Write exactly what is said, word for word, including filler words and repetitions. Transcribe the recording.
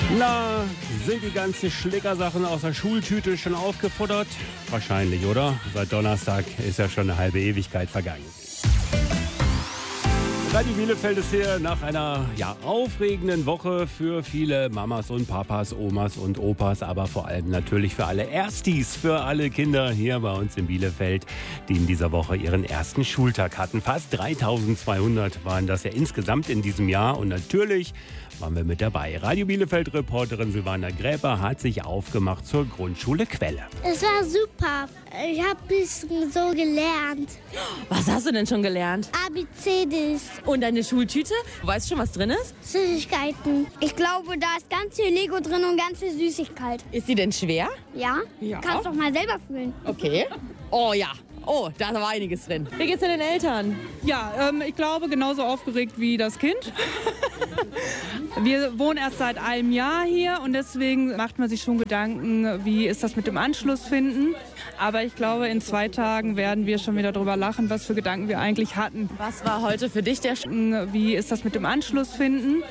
Na, sind die ganzen Schlickersachen aus der Schultüte schon aufgefuttert? Wahrscheinlich, oder? Seit Donnerstag ist ja schon eine halbe Ewigkeit vergangen. Radio Bielefeld ist hier nach einer ja, aufregenden Woche für viele Mamas und Papas, Omas und Opas, aber vor allem natürlich für alle Erstis, für alle Kinder hier bei uns in Bielefeld, die in dieser Woche ihren ersten Schultag hatten. Fast dreitausendzweihundert waren das ja insgesamt in diesem Jahr und natürlich waren wir mit dabei. Radio Bielefeld-Reporterin Silvana Gräber hat sich aufgemacht zur Grundschule Quelle. Es war super. Ich habe ein bisschen so gelernt. Was hast du denn schon gelernt? A B C Ds. Und deine Schultüte? Weißt du schon, was drin ist? Süßigkeiten. Ich glaube, da ist ganz viel Lego drin und ganz viel Süßigkeit. Ist die denn schwer? Ja? Ja. Kannst doch mal selber fühlen. Okay. Oh ja. Oh, da war einiges drin. Wie geht's denn den Eltern? Ja, ähm, ich glaube, genauso aufgeregt wie das Kind. Wir wohnen erst seit einem Jahr hier und deswegen macht man sich schon Gedanken, wie ist das mit dem Anschluss finden. Aber ich glaube, in zwei Tagen werden wir schon wieder drüber lachen, was für Gedanken wir eigentlich hatten. Was war heute für dich der Sch Wie ist das mit dem Anschluss finden?